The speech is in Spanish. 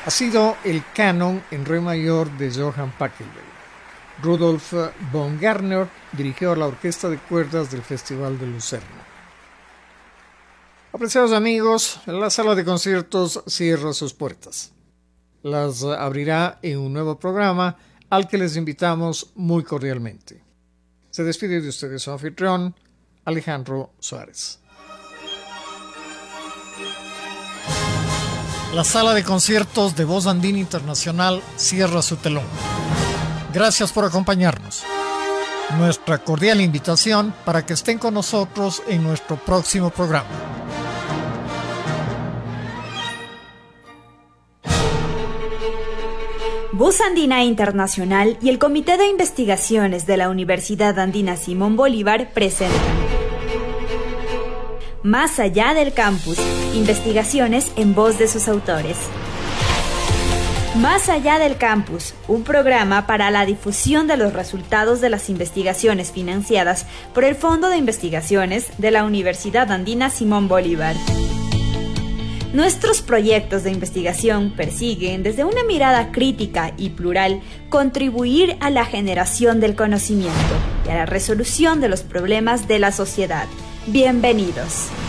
ha sido el canon en re mayor de Johann Pachelbel. Rudolf von Garner dirigió la orquesta de cuerdas del Festival de Lucerna. Apreciados amigos, la sala de conciertos cierra sus puertas. Las abrirá en un nuevo programa al que les invitamos muy cordialmente. Se despide de ustedes su anfitrión, Alejandro Suárez. La sala de conciertos de Voz Andina Internacional cierra su telón. Gracias por acompañarnos. Nuestra cordial invitación para que estén con nosotros en nuestro próximo programa. Voz Andina Internacional y el Comité de Investigaciones de la Universidad Andina Simón Bolívar presentan Más allá del campus, investigaciones en voz de sus autores. Más allá del campus, un programa para la difusión de los resultados de las investigaciones financiadas por el Fondo de Investigaciones de la Universidad Andina Simón Bolívar. Nuestros proyectos de investigación persiguen, desde una mirada crítica y plural, contribuir a la generación del conocimiento y a la resolución de los problemas de la sociedad. Bienvenidos.